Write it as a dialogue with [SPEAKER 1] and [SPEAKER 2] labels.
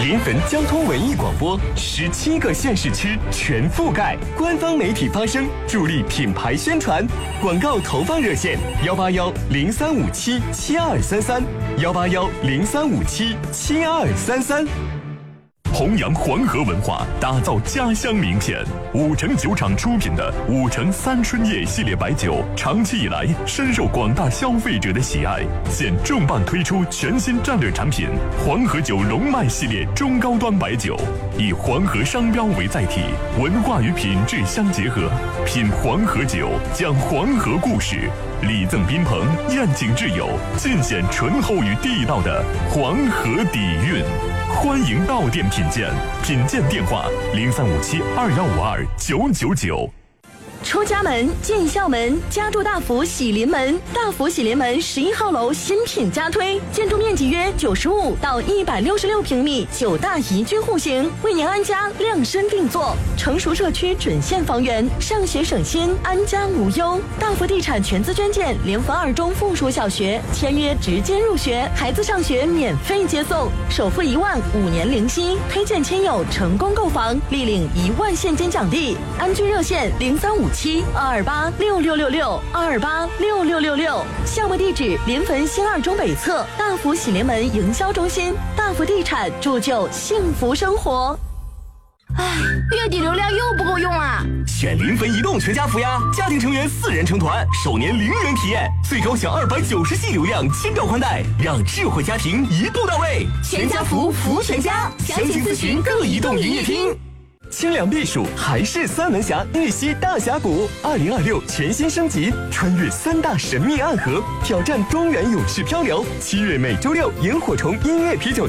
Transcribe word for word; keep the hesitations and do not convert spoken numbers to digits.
[SPEAKER 1] 临汾交通文艺广播，十七个县市区全覆盖，官方媒体发声，助力品牌宣传。广告投放热线：幺八幺零三五七七二三三，幺八幺零三五七七二三三。
[SPEAKER 2] 弘扬黄河文化，打造家乡名片。五城酒厂出品的五城三春叶系列白酒，长期以来深受广大消费者的喜爱。现重磅推出全新战略产品黄河酒龙脉系列中高端白酒，以黄河商标为载体，文化与品质相结合。品黄河酒，讲黄河故事，礼赠宾朋，宴请挚友，尽显醇厚与地道的黄河底蕴。欢迎到店品鉴，品鉴电话零三五七二幺五二九九九。
[SPEAKER 3] 出家门进校门，家住大福喜临门。大福喜临门十一号楼新品加推，建筑面积约九十五到一百六十六平米，九大宜居户型，为您安家量身定做。成熟社区准现房源，上学省心，安家无忧。大福地产全资捐建联合二中附属小学，签约直接入学，孩子上学免费接送，首付一万，五年零息，推荐亲友成功购房，立领一万现金奖励。安居热线零三五七二二八六六六六二二八六六六六，项目地址临汾新二中北侧大福喜临门营销中心。大福地产铸就幸福生活。
[SPEAKER 4] 唉，月底流量又不够用啊！
[SPEAKER 1] 选临汾移动全家福呀，家庭成员四人成团，首年零元体验，最高享二百九十 G 流量，千兆宽带，让智慧家庭一步到位。
[SPEAKER 4] 全家福福全家，详情咨询各移动营业厅。
[SPEAKER 1] 清凉避暑，还是三门峡玉溪大峡谷。二零二六全新升级，穿越三大神秘暗河，挑战中原勇士漂流。七月每周六，萤火虫音乐啤酒